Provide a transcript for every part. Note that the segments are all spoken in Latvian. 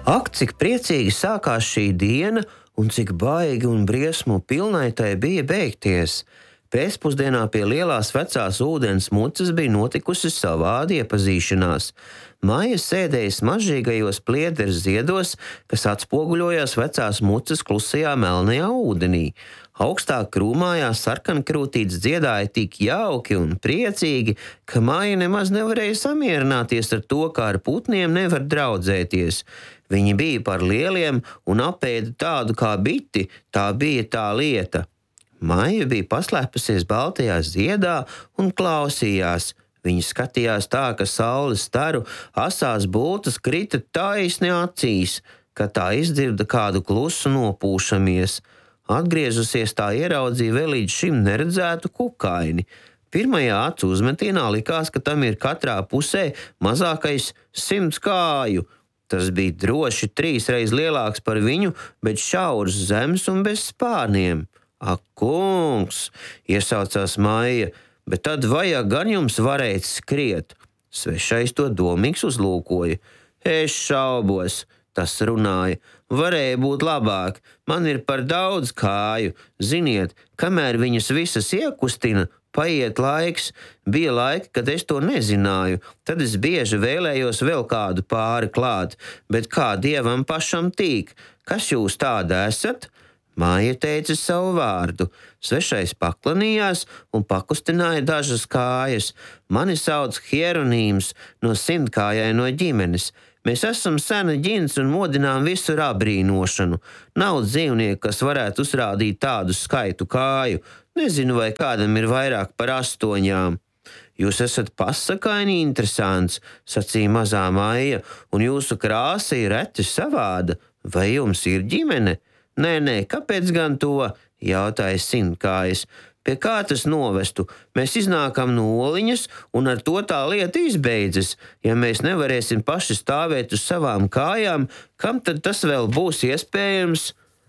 Ak, cik priecīgi sākās šī diena, un cik baigi un briesmu pilnai tai bija beigties. Pēcpusdienā pie lielās vecās ūdens muces bija notikusi savāda iepazīšanās. Maija sēdēja mažīgajos pliederes ziedos, kas atspoguļojās vecās muces klusajā melnajā ūdenī. Augstāk krūmājās sarkankrūtītes dziedāja tik jauki un priecīgi, ka Maija nemaz nevarēja samierināties ar to, kā ar putniem nevar draudzēties. Viņi bija par lieliem un apēda tādu kā biti, tā bija tā lieta. Maija bija paslēpusies baltajā ziedā un klausījās. Viņa skatījās tā, ka saules staru asās bultas krita taisni acīs, kad tā izdzirda kādu klusu nopūšamies. Atgriezusies, tā ieraudzīja vēl līdz šim neredzētu kukaini. Pirmajā acu uzmetienā likās, ka tam ir katrā pusē mazākais 100 kāju. Tas bija droši 3 reizes lielāks par viņu, bet šaurs, zems un bez spārniem. Ak, kungs, iesaucās Maija, bet tad vajag gan jums varēt skriet. Svešais to domīgs uzlūkoja. Es šaubos, tas runāja. Varēja būt labāk, man ir par daudz kāju. Ziniet, kamēr viņas visas iekustina, paiet laiks. Bija laiki, kad es to nezināju, tad es bieži vēlējos vēl kādu pāri klāt, bet kā dievam pašam tīk, kas jūs tāda esat? Maija teica savu vārdu. Svešais paklanījās un pakustināja dažas kājas. Mani sauc Hieronīms no 100-kājaino ģimenes. Mēs esam sena ģints un modinām visur abrīnošanu. Nav dzīvnieku, kas varētu uzrādīt tādu skaitu kāju. Nezinu, vai kādam ir vairāk par 8. Jūs esat pasakaini interesants, sacīja mazā Maija, un jūsu krāsa ir reti savāda. Vai jums ir ģimene? Nē, kāpēc gan to? Jautāja 100-kājas. Pie kā tas novestu? Mēs iznākam no oliņas, un ar to tā lieta izbeidzas. Ja mēs nevarēsim paši stāvēt uz savām kājām, kam tad tas vēl būs iespējams?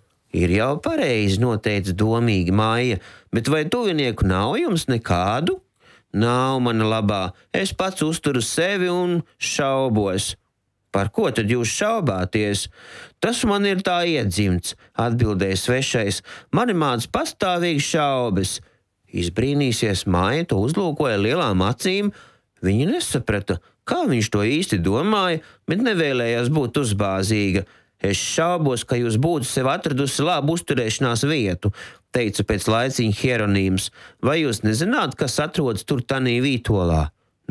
Ir jau pareizi, noteica domīgi Maija, bet vai tuvinieku nav jums nekādu? Nav, mana labā, es pats uzturu sevi un šaubos. Par ko tad jūs šaubāties? Tas man ir tā iedzimts, atbildēja svešais. Mani māc pastāvīgi šaubas. Izbrīnīsies Maija, to uzlūkoja lielām acīm. Viņa nesaprata, kā viņš to īsti domāja, bet nevēlējās būt uzbāzīga. Es šaubos, ka jūs būtu sev atradusi labu uzturēšanās vietu, teica pēc laiciņa Hieronīms. Vai jūs nezināt, kas atrodas tur tanī vītolā?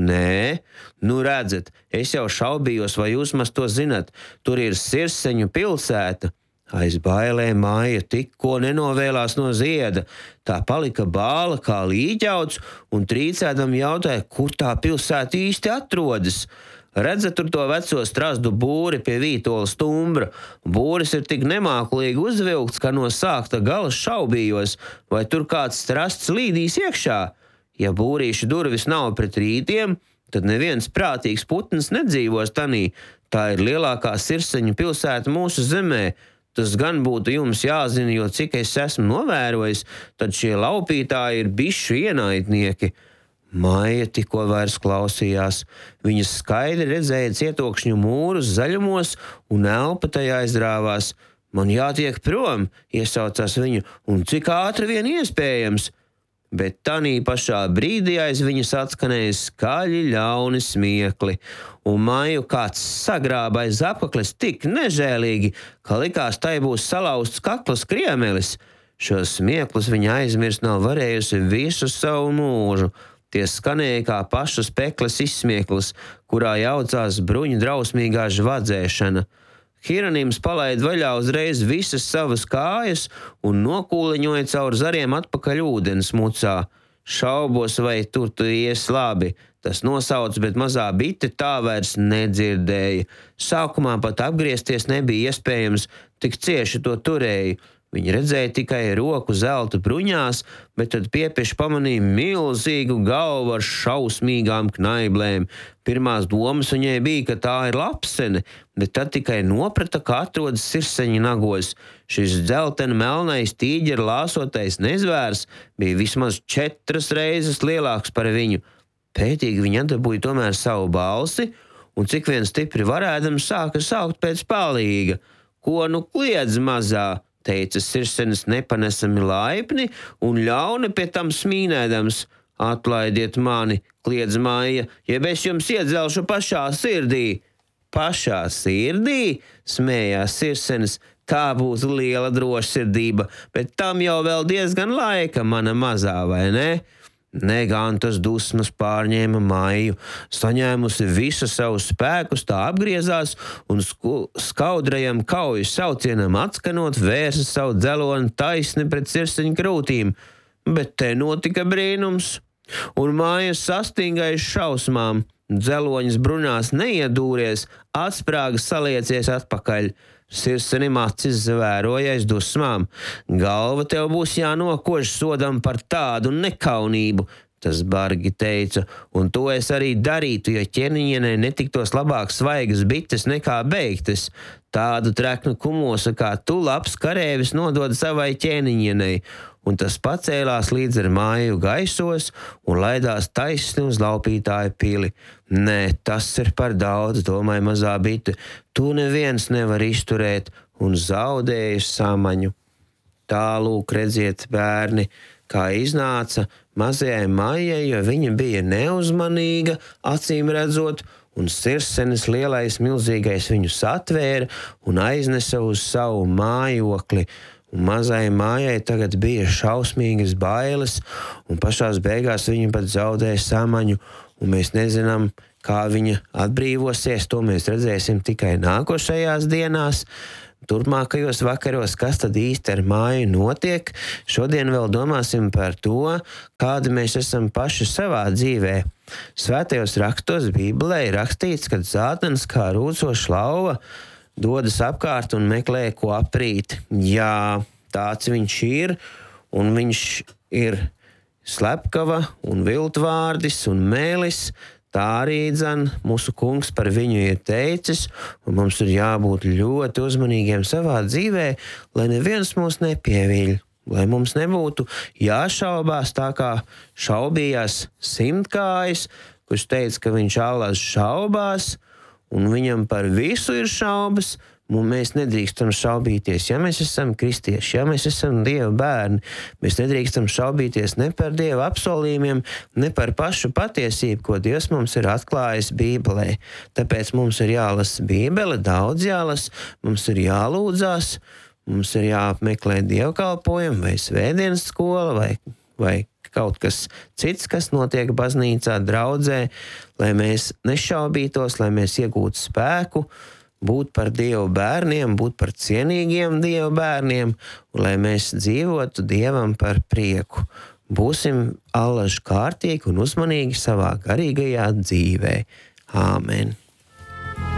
Nē, nu redzat, es jau šaubījos, vai jūs maz to zinat. Tur ir Sirseņu pilsēta. Aiz bailēm Maija tikko nenovēlās no zieda. Tā palika bāla kā līģauts un trīcēdam jautāja, kur tā pilsēta īsti atrodas. Redzat tur to veco strazdu būri pie vītola stumbra. Būris ir tik nemākulīgi uzvilkts, ka no sākta gala šaubījos, vai tur kāds strasts līdīs iekšā. Ja būrīšu durvis nav pret rītiem, tad neviens prātīgs putns nedzīvos tanī. Tā ir lielākā Sirseņu pilsēta mūsu zemē. Tas gan būtu jums jāzina, jo cik es esmu novērojis, tad šie laupītāji ir bišu ienaidnieki. Maija tikko vairs klausījās. Viņas skaidri redzēja cietokšņu mūrus zaļumos un elpa tajā aizrāvās. Man jātiek prom, iesaucās viņu, un cik ātri vien iespējams. Bet tanī pašā brīdī aiz viņas atskanēja skaļi ļauni smiekli, un Maiju kāds sagrāba aiz apakles tik nežēlīgi, ka likās tai būs salauzts kaklas kriemelis. Šos smieklus viņa aizmirst nav varējusi visu savu mūžu. Tie skanēja kā pašas pekles izsmieklis, kurā jaucās bruņu drausmīgā žvadzēšana. Hieronīms palaida vaļā uzreiz visas savas kājas un nokūliņoja caur zariem atpakaļ ūdens mucā. Šaubos, vai tur ies labi. Tas nosauc, bet mazā bite tā vairs nedzirdēja. Sākumā pat apgriezties nebija iespējams, tik cieši to turēja. Viņa redzēja tikai roku zelta bruņās, bet tad piepieši pamanīja milzīgu galvu ar šausmīgām knaiblēm. Pirmās domas viņai bija, ka tā ir lapsene, bet tad tikai noprata, ka atrodas Sirseņa nagos. Šis dzelteni melnais tīģera lāsotais nezvērs bija vismaz 4 reizes lielāks par viņu. Pētīgi viņa dabūja tomēr savu balsi un cik vien stipri varēdams sāka saukt pēc palīga. Ko nu kliedz mazā, teica Sirsenis nepanesami laipni un ļauni pie tam smīnēdams. Atlaidiet mani, kliedz Maija, jeb es jums iedzelšu pašā sirdī. Pašā sirdī, smējās Sirsenis, tā būtu liela drošsirdība, bet tam jau vēl diezgan laika, mana mazā, vai ne? Negantas dusmas pārņēma Maiju, saņēmusi visu savus spēkus, tā apgriezās un skaudrajam kaujas saucienam atskanot vērsa savu dzeloni taisni pret Sirseņa krūtīm, bet te notika brīnums. Un Maija sastinga aiz šausmām, dzeloņas brunās neiedūries, atsprāgas saliecies atpakaļ. Sirsenim acis zvēroja aiz dusmām. Galva tev būs jānokož sodam par tādu nekaunību, tas bargi teica, un to es arī darītu, ja ķēniņienei netiktos labāk svaigas bites nekā beigtes. Tādu treknu kumosu kā tu labs karēvis nodod savai ķēniņienei, un tas pacēlās līdz ar Maiju gaisos un laidās taisni uz laupītāju pili. Nē, tas ir par daudz, domāja mazā bite, tu neviens nevar izturēt un zaudēji samaņu. Tālūk redziet, bērni, kā iznāca mazajai Maijai, jo viņa bija neuzmanīga, acīm redzot, un Sirsenis lielais milzīgais viņu satvēra un aiznesa uz savu mājokli. Un mazai Maijai tagad bija šausmīgas bailes, un pašās beigās viņa pat zaudēja samaņu, un mēs nezinām, kā viņa atbrīvosies, to mēs redzēsim tikai nākošajās dienās. Turpmākajos vakaros, kas tad īsti ar Maiju notiek, šodien vēl domāsim par to, kādi mēs esam paši savā dzīvē. Svētajos rakstos Bībelē ir rakstīts, ka Sātans kā rūcoša lauva dodas apkārt un meklē, ko aprīt. Jā, tāds viņš ir, un viņš ir slepkava un viltvārdis un mēlis. Tā arī mūsu kungs par viņu ir teicis, un mums ir jābūt ļoti uzmanīgiem savā dzīvē, lai neviens mūs nepievīļ, lai mums nebūtu jāšaubās tā kā šaubījās simtkājs, kurš teica, ka viņš allās šaubās, un viņam par visu ir šaubas, un mēs nedrīkstam šaubīties. Ja mēs esam kristieši, ja mēs esam Dieva bērni, mēs nedrīkstam šaubīties ne par Dieva apsolījumiem, ne par pašu patiesību, ko Dievs mums ir atklājis Bībelē. Tāpēc mums ir jālasa Bībele, daudz jālasa, mums ir jālūdzās, mums ir jāapmeklē dievkalpojumi vai svētdienas skola vai kaut kas cits, kas notiek baznīcā, draudzē, lai mēs nešaubītos, lai mēs iegūtu spēku, būt par Dievu bērniem, būt par cienīgiem Dievu bērniem, un lai mēs dzīvotu Dievam par prieku. Būsim allaž kārtīgi un uzmanīgi savā garīgajā dzīvē. Āmen!